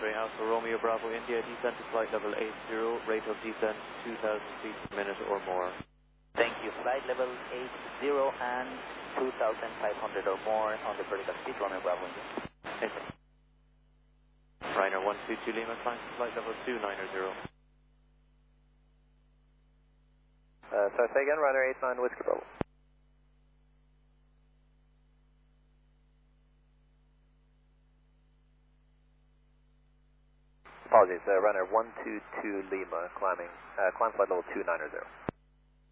X-ray Alpha Romeo Bravo India, descent to flight level 80, rate of descent 2,000 feet per minute or more. Thank you. Flight level 80 and 2,500 or more on the vertical speed, Romeo Bravo India. Yes. Ryanair 122 Lima, climb to flight level 290. Sorry, say again, Ryanair 89 Whiskey Bravo. Apologies, Ryanair 122 Lima, climb flight level 290.